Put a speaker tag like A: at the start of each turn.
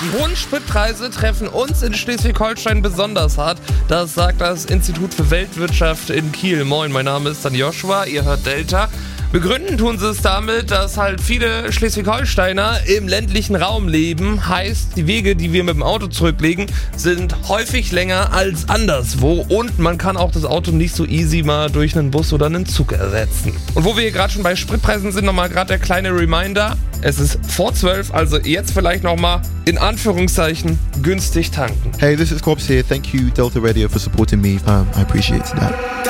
A: Die hohen Spritpreise treffen uns in Schleswig-Holstein besonders hart. Das sagt das Institut für Weltwirtschaft in Kiel. Moin, mein Name ist dann Joshua, ihr hört Delta. Begründen tun sie es damit, dass halt viele Schleswig-Holsteiner im ländlichen Raum leben. Heißt, die Wege, die wir mit dem Auto zurücklegen, sind häufig länger als anderswo. Und man kann auch das Auto nicht so easy mal durch einen Bus oder einen Zug ersetzen. Und wo wir hier gerade schon bei Spritpreisen sind, nochmal gerade der kleine Reminder. Es ist vor 12, also jetzt vielleicht nochmal in Anführungszeichen günstig tanken.
B: Hey, this is Cobbs here. Thank you, Delta Radio, for supporting me. I appreciate that.